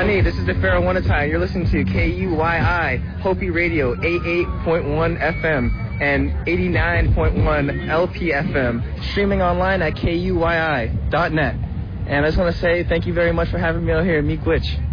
Ani, this is the Pharaoh Wanatai. You're listening to KUYI, Hopi Radio, 88.1 FM and 89.1 LPFM, streaming online at KUYI.net. And I just want to say thank you very much for having me out here. Miigwech.